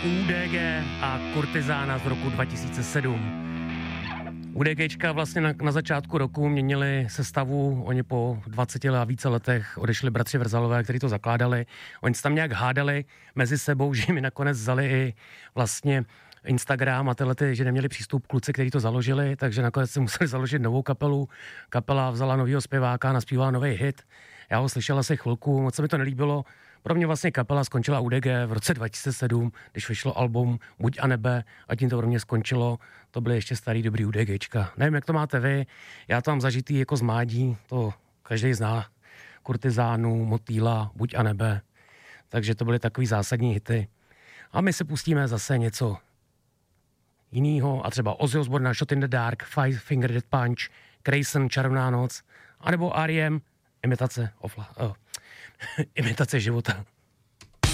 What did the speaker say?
UDG a Kurtizána z roku 2007. UDGčka vlastně na začátku roku měnili sestavu, oni po 20 a více letech odešli bratři Vrzalové, kteří to zakládali. Oni se tam nějak hádali mezi sebou, že mi nakonec vzali i vlastně Instagram a že neměli přístup kluci, kteří to založili, takže nakonec si museli založit novou kapelu. Kapela vzala novýho zpěváka, naspívala nový hit. Já ho slyšel asi chvilku, moc se mi to nelíbilo. Pro mě vlastně kapela skončila UDG v roce 2007, když vyšlo album Buď a nebe a tím to pro mě skončilo. To byly ještě starý dobrý UDGčka. Nevím, jak to máte vy, já to mám zažitý jako z mládí, to každý zná. Kurtizánu, Motýla, Buď a nebe. Takže to byly takový zásadní hity. A my se pustíme zase něco jinýho, a třeba Ozzy Osbourne, Shot in the Dark, Five Finger Death Punch, Grayson, Čarovná noc, anebo R.E.M. Imitace života.